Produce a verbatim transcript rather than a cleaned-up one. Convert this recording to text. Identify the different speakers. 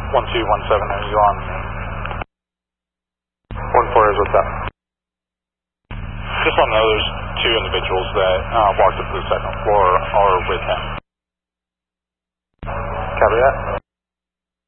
Speaker 1: one two one seven, are you on me?
Speaker 2: one four is what's up?
Speaker 1: Just want to know there's two individuals that uh, walked up to the second floor are with him.
Speaker 2: Copy that.